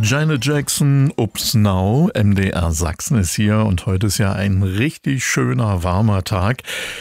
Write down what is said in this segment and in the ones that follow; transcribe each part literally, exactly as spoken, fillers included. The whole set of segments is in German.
Janet Jackson, Ups Now, M D R Sachsen ist hier und heute ist ja ein richtig schöner, warmer Tag.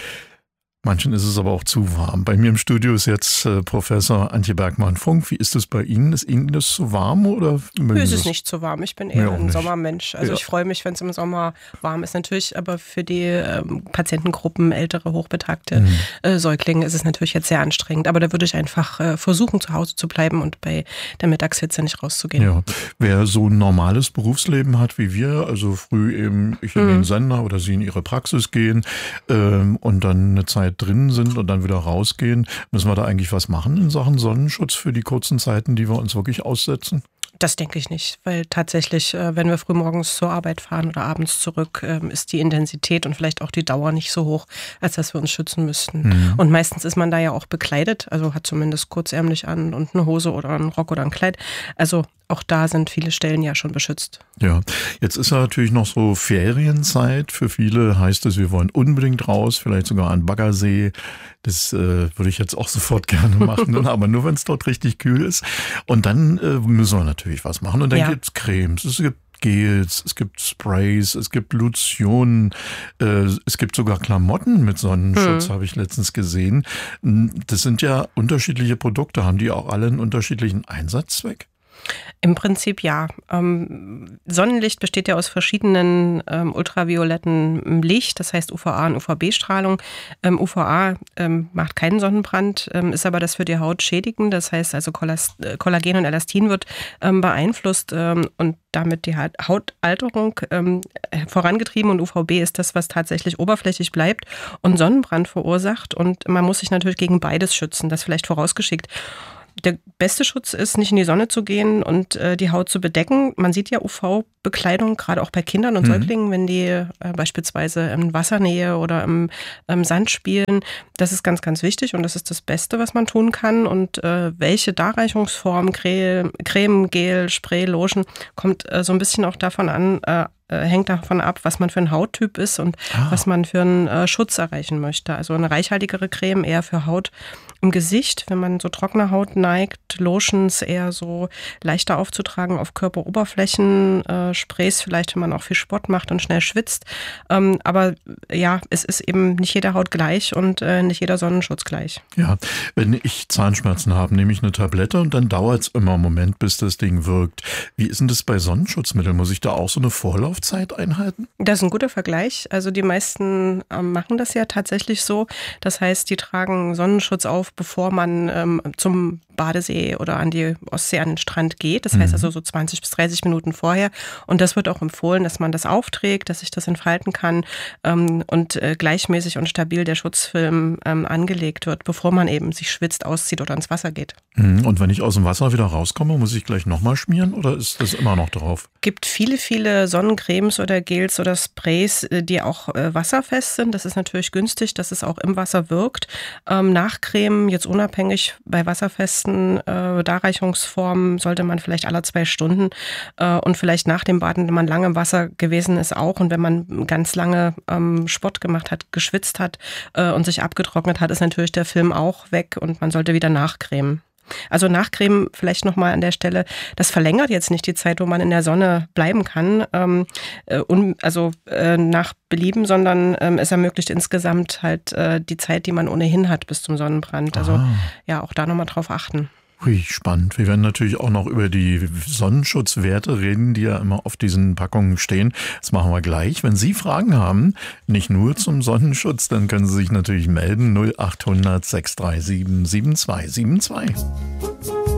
Manchen ist es aber auch zu warm. Bei mir im Studio ist jetzt äh, Professor Antje Bergmann-Funk. Wie ist es bei Ihnen? Ist Ihnen das zu warm? Oder Nö, es ist nicht zu warm. Ich bin eher ein nicht. Sommermensch. Also Ja. ich freue mich, wenn es im Sommer warm ist. Natürlich, aber für die ähm, Patientengruppen, ältere, hochbetagte Mhm. äh, Säuglinge ist es natürlich jetzt sehr anstrengend. Aber da würde ich einfach äh, versuchen, zu Hause zu bleiben und bei der Mittagshitze nicht rauszugehen. Ja. Wer so ein normales Berufsleben hat wie wir, also früh eben ich in Mhm. den Sender oder Sie in Ihre Praxis gehen ähm, und dann eine Zeit drin sind und dann wieder rausgehen, müssen wir da eigentlich was machen in Sachen Sonnenschutz für die kurzen Zeiten, die wir uns wirklich aussetzen? Das denke ich nicht, weil tatsächlich, äh, wenn wir frühmorgens zur Arbeit fahren oder abends zurück, ähm, ist die Intensität und vielleicht auch die Dauer nicht so hoch, als dass wir uns schützen müssten. Mhm. Und meistens ist man da ja auch bekleidet, also hat zumindest kurzärmlich an und eine Hose oder einen Rock oder ein Kleid. Also auch da sind viele Stellen ja schon beschützt. Ja, jetzt ist ja natürlich noch so Ferienzeit. Für viele heißt es, wir wollen unbedingt raus, vielleicht sogar an Baggersee. Das äh, würde ich jetzt auch sofort gerne machen, aber nur, wenn es dort richtig kühl ist. Und dann äh, müssen wir natürlich was machen. Und dann Ja. gibt es Cremes, es gibt Gels, es gibt Sprays, es gibt Lotionen, äh, es gibt sogar Klamotten mit Sonnenschutz, Hm. habe ich letztens gesehen. Das sind ja unterschiedliche Produkte. Haben die auch alle einen unterschiedlichen Einsatzzweck? Im Prinzip ja. Ähm, Sonnenlicht besteht ja aus verschiedenen ähm, ultravioletten Licht, das heißt U V A und U V B-Strahlung. Ähm, U V A ähm, macht keinen Sonnenbrand, ähm, ist aber das für die Haut schädigend. Das heißt also Kollas- äh, Kollagen und Elastin wird ähm, beeinflusst ähm, und damit die Haut- Hautalterung ähm, vorangetrieben. Und U V B ist das, was tatsächlich oberflächlich bleibt und Sonnenbrand verursacht. Und man muss sich natürlich gegen beides schützen, das vielleicht vorausgeschickt. Der beste Schutz ist, nicht in die Sonne zu gehen und äh, die Haut zu bedecken. Man sieht ja U V-Bekleidung, gerade auch bei Kindern und Mhm. Säuglingen, wenn die äh, beispielsweise in Wassernähe oder im, im Sand spielen. Das ist ganz, ganz wichtig und das ist das Beste, was man tun kann. Und äh, welche Darreichungsform, Creme, Creme, Gel, Spray, Lotion, kommt äh, so ein bisschen auch davon an, äh, äh, hängt davon ab, was man für ein Hauttyp ist und Ah. was man für einen äh, Schutz erreichen möchte. Also eine reichhaltigere Creme eher für Haut im Gesicht, wenn man so trockener Haut neigt, Lotions eher so leichter aufzutragen auf Körperoberflächen, äh, Sprays vielleicht, wenn man auch viel Sport macht und schnell schwitzt. Ähm, aber ja, es ist eben nicht jede Haut gleich und äh, nicht jeder Sonnenschutz gleich. Ja, wenn ich Zahnschmerzen habe, nehme ich eine Tablette und dann dauert es immer einen Moment, bis das Ding wirkt. Wie ist denn das bei Sonnenschutzmitteln? Muss ich da auch so eine Vorlaufzeit einhalten? Das ist ein guter Vergleich. Also die meisten ähm, machen das ja tatsächlich so. Das heißt, die tragen Sonnenschutz auf, bevor man ähm, zum Badesee oder an die Ostsee, an den Strand geht. Das heißt Mhm. also so zwanzig bis dreißig Minuten vorher. Und das wird auch empfohlen, dass man das aufträgt, dass sich das entfalten kann ähm, und äh, gleichmäßig und stabil der Schutzfilm ähm, angelegt wird, bevor man eben sich schwitzt, auszieht oder ins Wasser geht. Mhm. Und wenn ich aus dem Wasser wieder rauskomme, muss ich gleich nochmal schmieren oder ist das immer noch drauf? Gibt viele, viele Sonnencremes oder Gels oder Sprays, äh, die auch äh, wasserfest sind. Das ist natürlich günstig, dass es auch im Wasser wirkt. Ähm, Nachcremen, jetzt unabhängig bei wasserfesten äh, Darreichungsformen, sollte man vielleicht alle zwei Stunden äh, und vielleicht nach dem Baden, wenn man lange im Wasser gewesen ist auch und wenn man ganz lange ähm, Sport gemacht hat, geschwitzt hat äh, und sich abgetrocknet hat, ist natürlich der Film auch weg und man sollte wieder nachcremen. Also Nachcremen vielleicht nochmal an der Stelle, das verlängert jetzt nicht die Zeit, wo man in der Sonne bleiben kann, ähm, äh, un, also äh, nach Belieben, sondern ähm, es ermöglicht insgesamt halt äh, die Zeit, die man ohnehin hat bis zum Sonnenbrand. Also Ah. ja, auch da nochmal drauf achten. Hui, spannend. Wir werden natürlich auch noch über die Sonnenschutzwerte reden, die ja immer auf diesen Packungen stehen. Das machen wir gleich. Wenn Sie Fragen haben, nicht nur zum Sonnenschutz, dann können Sie sich natürlich melden null acht hundert sechs drei sieben sieben zwei sieben zwei.